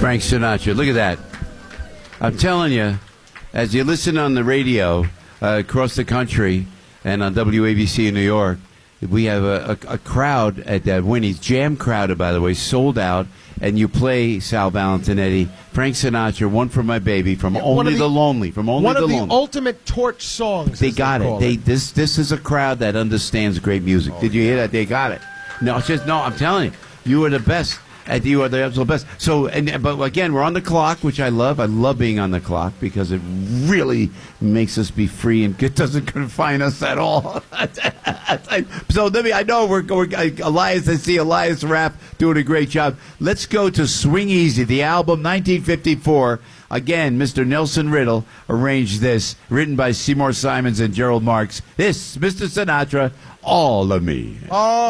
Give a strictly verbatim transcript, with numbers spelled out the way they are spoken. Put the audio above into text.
Frank Sinatra. Look at that. I'm telling you, as you listen on the radio uh, across the country and on W A B C in New York, we have a, a, a crowd at that Winnie's, jam crowded, by the way, sold out, and you play Sal Valentinetti, Frank Sinatra, One for My Baby, from Yeah, Only the, the Lonely, from Only one the of the Lonely. ultimate torch songs. They as got they it. call They this this is a crowd that understands great music. Oh, Did you hear that? They got it. No, it's just no. I'm telling you, you are the best. And you are the absolute best. So, and but again, we're on the clock, which I love. I love being on the clock because it really makes us be free and it doesn't confine us at all. So, let me. I know we're going. Elias, I see Elias Rapp doing a great job. Let's go to Swing Easy, the album nineteen fifty-four. Again, Mister Nelson Riddle arranged this, written by Seymour Simons and Gerald Marks. This, Mister Sinatra, All of Me. Oh.